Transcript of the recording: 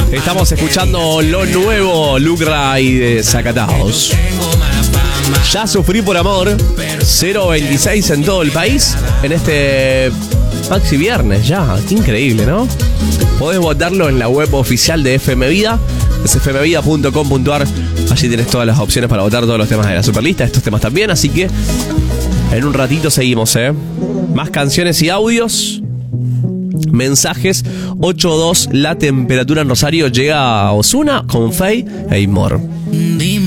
Estamos escuchando lo nuevo, Lucra y de Zacataos. Ya sufrí por amor, 026 en todo el país, en este Maxi Viernes ya, qué increíble, ¿no? Podés votarlo en la web oficial de FM Vida, es fmvida.com.ar. Allí tenés todas las opciones para votar todos los temas de la Superlista, estos temas también, así que en un ratito seguimos, más canciones y audios, mensajes. 8.2 la temperatura en Rosario, llega a Ozuna con Faye e More.